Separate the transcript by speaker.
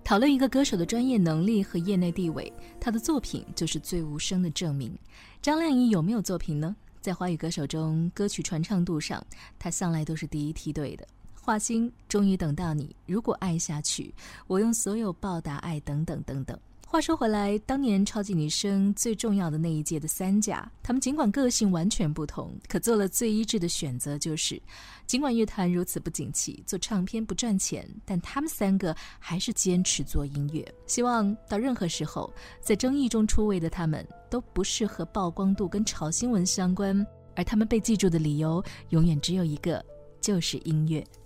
Speaker 1: 讨论一个歌手的专业能力和业内地位，他的作品就是最无声的证明。张靓颖有没有作品呢？在华语歌手中，歌曲传唱度上，她向来都是第一梯队的。华星、终于等到你、如果爱下去、我用所有报答爱等等等等。话说回来，当年超级女声最重要的那一届的三甲，她们尽管个性完全不同，可做了最一致的选择，就是尽管乐坛如此不景气，做唱片不赚钱，但她们三个还是坚持做音乐。希望到任何时候，在争议中出位的她们都不是和曝光度跟炒新闻相关，而她们被记住的理由永远只有一个，就是音乐。